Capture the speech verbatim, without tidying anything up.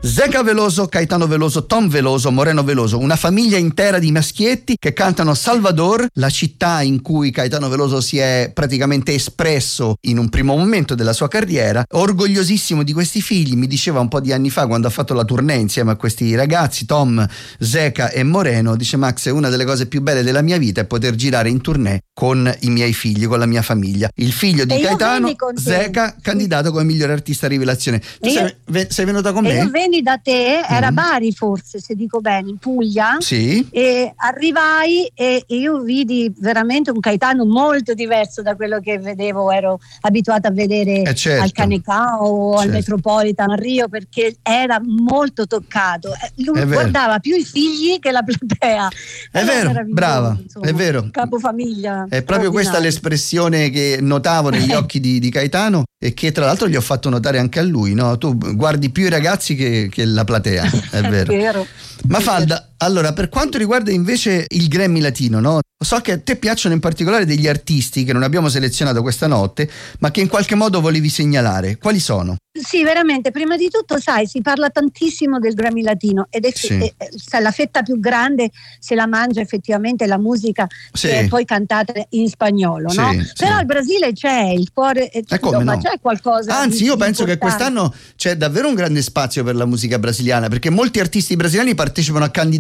Zeca Veloso, Caetano Veloso, Tom Veloso, Moreno Veloso, una famiglia intera di maschietti che cantano Salvador, la città in cui Caetano Veloso si è praticamente espresso in un primo momento della sua carriera. Orgogliosissimo di questi figli, mi diceva un po' di anni fa quando ha fatto la tournée insieme a questi ragazzi, Tom, Zeca e Moreno, dice: Max, una delle cose più belle della mia vita è poter girare in tournée con i miei figli, con la mia famiglia. Il figlio di Caetano, Zeca, candidato come migliore artista rivelazione. Tu sei, sei venuta con me? Io venni da te, era mm. Bari forse, se dico bene, in Puglia. Sì. E arrivai e io vidi veramente un Caetano molto diverso da quello che vedevo, ero abituata a vedere eh certo. al Canecao o certo. al Metropolitan a Rio, perché era molto toccato. Lui guardava più i figli che la platea. È vero, brava, insomma, è vero. Capofamiglia. È proprio questa l'espressione che notavo negli occhi di, di Caetano e che tra l'altro gli ho fatto notare anche a lui, no? Tu guardi più i ragazzi che, che la platea, è vero. È vero. Mafalda, allora, per quanto riguarda invece il Grammy Latino, no? So che a te piacciono in particolare degli artisti che non abbiamo selezionato questa notte, ma che in qualche modo volevi segnalare. Quali sono? Sì, veramente, prima di tutto, sai, si parla tantissimo del Grammy Latino ed è, sì. è, è la fetta più grande se la mangia effettivamente la musica sì. che è poi cantata in spagnolo, sì, no? Sì. Però il Brasile c'è, il cuore, eh, come ma no? c'è qualcosa. Anzi, di, io di penso importante. Che quest'anno c'è davvero un grande spazio per la musica brasiliana, perché molti artisti brasiliani partecipano a candidati